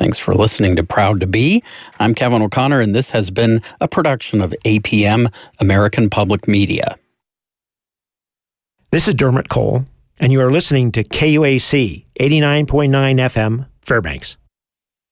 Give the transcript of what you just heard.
Thanks for listening to Proud to Be. I'm Kevin O'Connor, and this has been a production of APM, American Public Media. This is Dermot Cole, and you are listening to KUAC 89.9 FM, Fairbanks.